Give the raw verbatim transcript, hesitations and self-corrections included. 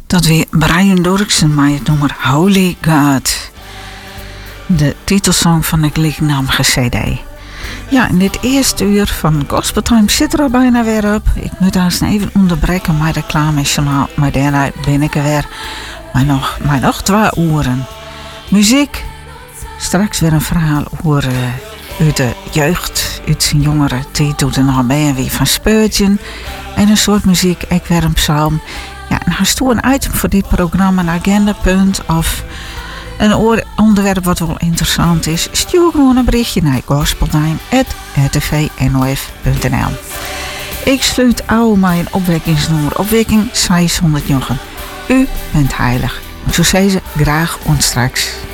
Dat weer Brian Dorksen met het nummer Holy God. De titelsong van de gelijknamige cd. Ja, in dit eerste uur van Gospel Time zit er al bijna weer op. Ik moet daar eens even onderbreken met reclamejournaal. Maar daarna ben ik er weer. Maar nog, maar nog twee uren. Muziek. Straks weer een verhaal over uh, uit de jeugd, uit zijn jongere tijd. Doet er nog mee wie van Spurgeon. En een soort muziek, ik weer een psalm. Ja, en als je een item voor dit programma, een agendapunt of een onderwerp wat wel interessant is, stuur gewoon een berichtje naar gospeltime at r t v n o f punt n l. Ik sluit oude met een opwekkingsnummer, opwekking zeshonderd. U bent heilig. Zo zei ze graag ons straks.